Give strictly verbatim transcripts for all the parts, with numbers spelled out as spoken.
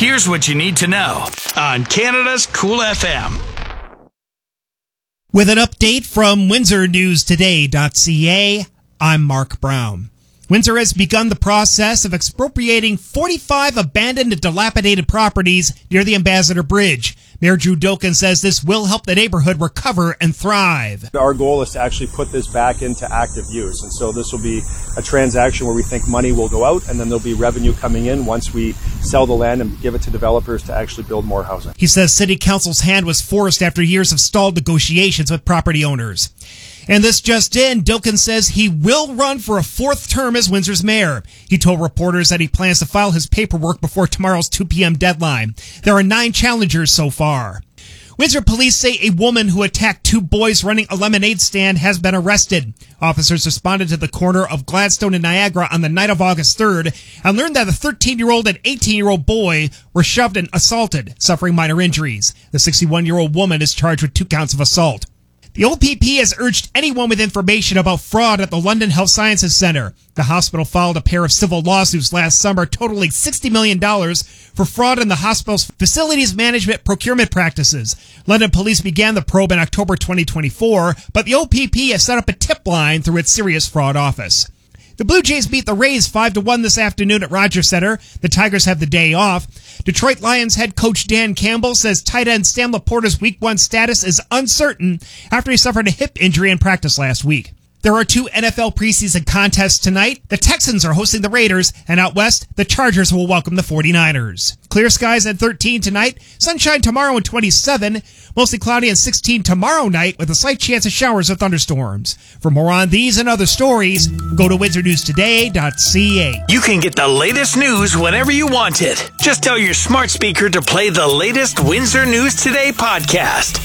Here's what you need to know on Canada's Cool F M. With an update from Windsor News Today dot C A, I'm Mark Brown. Windsor has begun the process of expropriating forty-five abandoned and dilapidated properties near the Ambassador Bridge. Mayor Drew Doken says this will help the neighborhood recover and thrive. Our goal is to actually put this back into active use, and so this will be a transaction where we think money will go out and then there'll be revenue coming in once we sell the land and give it to developers to actually build more housing. He says City Council's hand was forced after years of stalled negotiations with property owners. And this just in, Doken says he will run for a fourth term as Windsor's mayor. He told reporters that he plans to file his paperwork before tomorrow's two p.m. deadline. There are nine challengers so far. Windsor police say a woman who attacked two boys running a lemonade stand has been arrested. Officers responded to the corner of Gladstone and Niagara on the night of August third and learned that a thirteen-year-old and eighteen-year-old boy were shoved and assaulted, suffering minor injuries. The sixty-one-year-old woman is charged with two counts of assault. The O P P has urged anyone with information about fraud at the London Health Sciences Centre. The hospital filed a pair of civil lawsuits last summer totaling sixty million dollars for fraud in the hospital's facilities management procurement practices. London police began the probe in October twenty twenty-four, but the O P P has set up a tip line through its serious fraud office. The Blue Jays beat the Rays five to one this afternoon at Rogers Center. The Tigers have the day off. Detroit Lions head coach Dan Campbell says tight end Sam Laporta's week one status is uncertain after he suffered a hip injury in practice last week. There are two N F L preseason contests tonight. The Texans are hosting the Raiders, and out west, the Chargers will welcome the forty-niners. Clear skies at thirteen tonight, sunshine tomorrow and twenty-seven, mostly cloudy and sixteen tomorrow night with a slight chance of showers or thunderstorms. For more on these and other stories, go to Windsor News Today dot C A. You can get the latest news whenever you want it. Just tell your smart speaker to play the latest Windsor News Today podcast.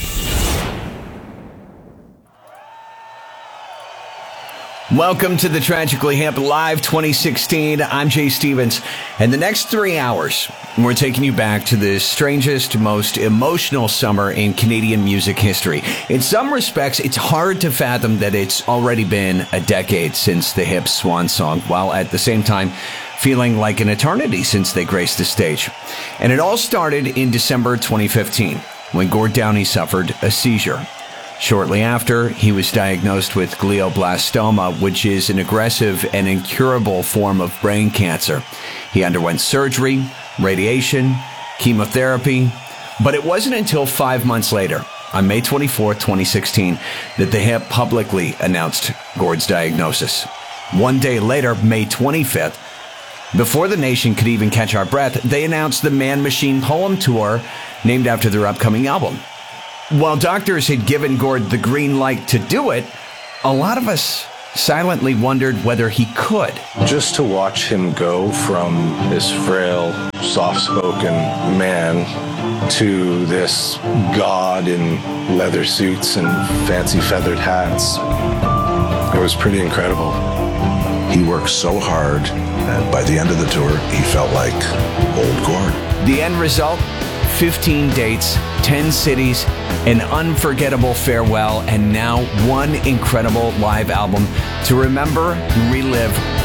Welcome to the Tragically Hip Live twenty sixteen. I'm Jay Stevens. And the next three hours, we're taking you back to the strangest, most emotional summer in Canadian music history. In some respects, it's hard to fathom that it's already been a decade since the Hip's swan song, while at the same time feeling like an eternity since they graced the stage. And it all started in December twenty fifteen, when Gord Downie suffered a seizure. Shortly after, he was diagnosed with glioblastoma, which is an aggressive and incurable form of brain cancer. He underwent surgery, radiation, chemotherapy, but it wasn't until five months later, on May twenty-fourth, twenty sixteen, that the Hip publicly announced Gord's diagnosis. One day later, May twenty-fifth, before the nation could even catch our breath, they announced the Man Machine Poem Tour, named after their upcoming album. While doctors had given Gord the green light to do it, a lot of us silently wondered whether he could. Just to watch him go from this frail, soft-spoken man to this god in leather suits and fancy feathered hats, it was pretty incredible. He worked so hard, and by the end of the tour, he felt like old Gord. The end result? fifteen dates, ten cities, an unforgettable farewell, and now one incredible live album to remember, relive,